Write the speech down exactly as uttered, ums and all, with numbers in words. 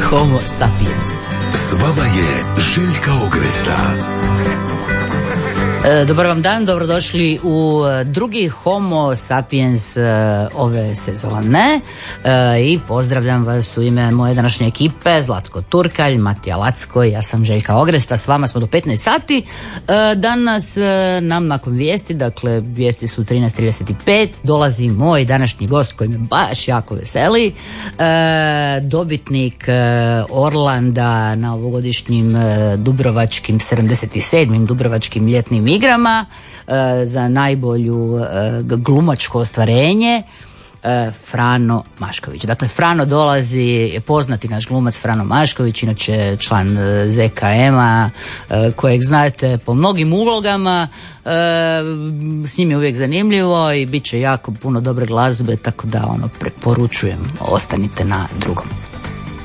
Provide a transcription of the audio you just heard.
Homo sapiens. S vama je Željka Ogresta. Dobar vam dan, dobrodošli u drugi Homo sapiens ove sezone i pozdravljam vas u ime moje današnje ekipe, Zlatko Turkalj, Matija Lacko i ja sam Željka Ogresta. S vama smo do petnaest sati. Danas nam nakon vijesti, dakle vijesti su trinaest trideset pet, dolazi moj današnji gost koji me baš jako veseli, dobitnik Orlanda na ovogodišnjim dubrovačkim sedamdeset sedmim dubrovačkim ljetnim igrama za najbolju glumačko ostvarenje, Frano Mašković. Dakle, Frano dolazi, poznati naš glumac Frano Mašković, inače član Z K M-a, kojeg znate po mnogim ulogama, s njim je uvijek zanimljivo i bit će jako puno dobre glazbe, tako da ono preporučujem, ostanite na drugom.